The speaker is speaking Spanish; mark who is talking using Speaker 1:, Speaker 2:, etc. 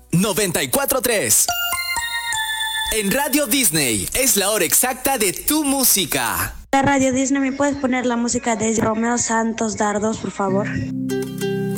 Speaker 1: 94.3. En Radio Disney es la hora exacta de tu música.
Speaker 2: La Radio Disney, ¿me puedes poner la música de Romeo Santos Dardos, por favor?